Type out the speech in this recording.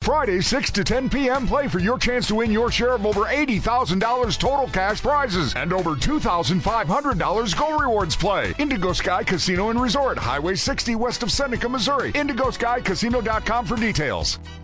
Friday, 6 to 10 p.m. Play for your chance to win your share of over $80,000 total cash prizes and over $2,500 Go Rewards Play. Indigo Sky Casino and Resort, Highway 60 west of Seneca, Missouri. IndigoSkyCasino.com for details.